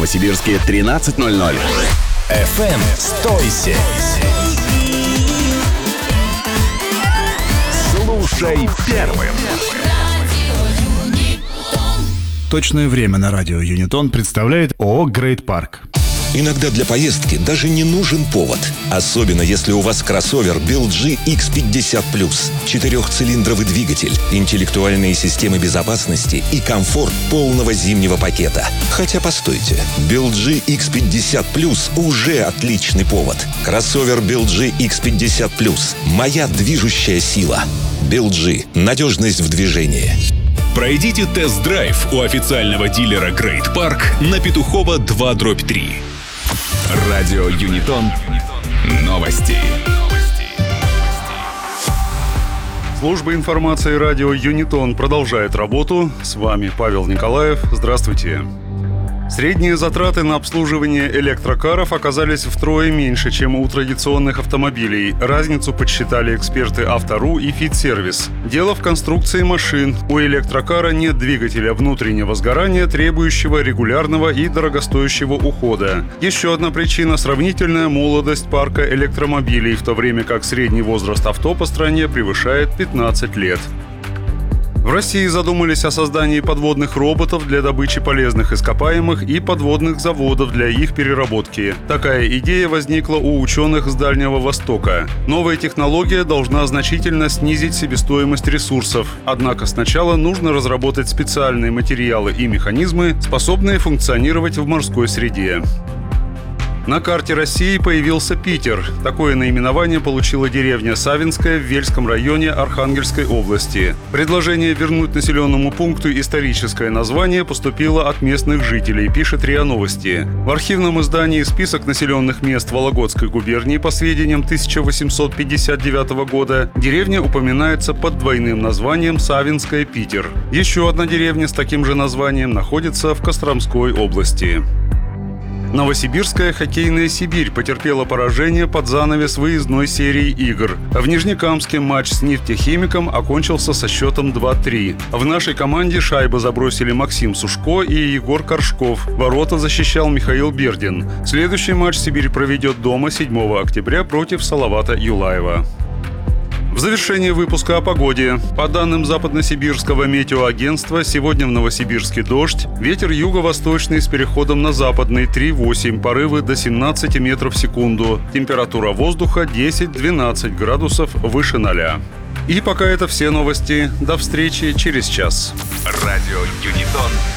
Новосибирске 13:00. FM 107. Слушай первым. Точное время на радио Юнитон представляет ООО «Грейт Парк». Иногда для поездки даже не нужен повод. Особенно если у вас кроссовер BLG X50+. 4-цилиндровый двигатель, интеллектуальные системы безопасности и комфорт полного зимнего пакета. Хотя постойте, BLG X50+ уже отличный повод. Кроссовер BLG X50+. Моя движущая сила. BLG. Надежность в движении. Пройдите тест-драйв у официального дилера Грейт Парк на Петухова 2/3. Радио Юнитон. Новости. Служба информации радио Юнитон продолжает работу. С вами Павел Николаев. Здравствуйте. Средние затраты на обслуживание электрокаров оказались втрое меньше, чем у традиционных автомобилей. Разницу подсчитали эксперты Авто.ру и Фит-сервис. Дело в конструкции машин. У электрокара нет двигателя внутреннего сгорания, требующего регулярного и дорогостоящего ухода. Еще одна причина – сравнительная молодость парка электромобилей, в то время как средний возраст авто по стране превышает 15 лет. В России задумались о создании подводных роботов для добычи полезных ископаемых и подводных заводов для их переработки. Такая идея возникла у ученых с Дальнего Востока. Новая технология должна значительно снизить себестоимость ресурсов. Однако сначала нужно разработать специальные материалы и механизмы, способные функционировать в морской среде. На карте России появился Питер. Такое наименование получила деревня Савинская в Вельском районе Архангельской области. Предложение вернуть населенному пункту историческое название поступило от местных жителей, пишет РИА Новости. В архивном издании «Список населенных мест Вологодской губернии» по сведениям 1859 года деревня упоминается под двойным названием Савинская, Питер. Еще одна деревня с таким же названием находится в Костромской области. Новосибирская хоккейная «Сибирь» потерпела поражение под занавес выездной серии игр. В Нижнекамске матч с «Нефтехимиком» окончился со счетом 2-3. В нашей команде шайбы забросили Максим Сушко и Егор Коршков. Ворота защищал Михаил Бердин. Следующий матч «Сибирь» проведет дома 7 октября против Салавата Юлаева. В завершение выпуска о погоде. По данным Западносибирского метеоагентства, сегодня в Новосибирске дождь. Ветер юго-восточный с переходом на западный 3,8, порывы до 17 метров в секунду. Температура воздуха 10-12 градусов выше 0. И пока это все новости. До встречи через час. Радио Юнитон.